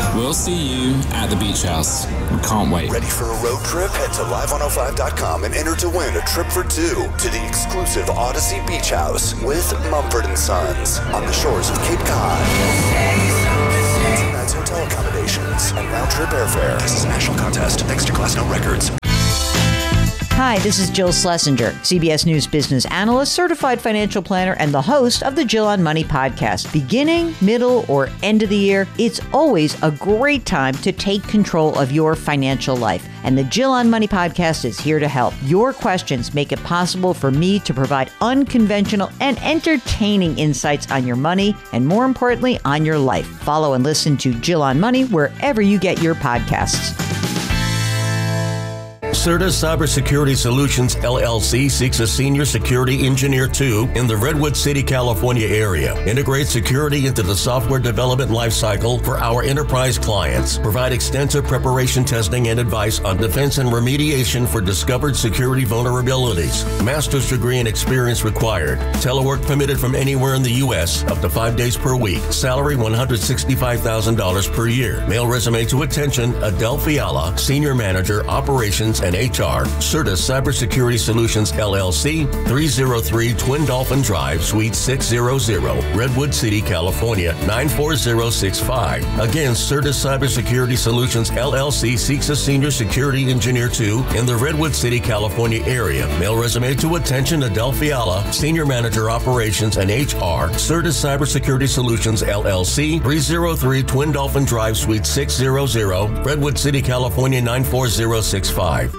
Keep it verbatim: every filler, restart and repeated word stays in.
We'll see you at the beach house. We can't wait. Ready for a road trip? Head to live one oh five dot com and enter to win a trip for two to the exclusive Odyssey Beach House with Mumford and Sons on the shores of Cape Cod. Two nights hotel accommodations and round trip airfare. This is a national contest. Thanks to Glass Note Records. Hi, this is Jill Schlesinger, C B S News business analyst, certified financial planner, and the host of the Jill on Money podcast. Beginning, middle, or end of the year, it's always a great time to take control of your financial life. And the Jill on Money podcast is here to help. Your questions make it possible for me to provide unconventional and entertaining insights on your money and, more importantly, on your life. Follow and listen to Jill on Money wherever you get your podcasts. Certus Cybersecurity Solutions, L L C seeks a senior security engineer two in the Redwood City, California area. Integrate security into the software development lifecycle for our enterprise clients. Provide extensive preparation testing and advice on defense and remediation for discovered security vulnerabilities. Master's degree and experience required. Telework permitted from anywhere in the U S up to five days per week. Salary one hundred sixty-five thousand dollars per year. Mail resume to attention Adele Fiala, Senior Manager, Operations and H R, Certus Cybersecurity Solutions, L L C, three oh three Twin Dolphin Drive, Suite six hundred, Redwood City, California, nine four zero six five. Again, Certus Cybersecurity Solutions, L L C seeks a senior security engineer two in the Redwood City, California area. Mail resume to attention Adele Fiala, Senior Manager, Operations and H R, Certus Cybersecurity Solutions, L L C, three oh three Twin Dolphin Drive, Suite six hundred, Redwood City, California, nine four zero six five.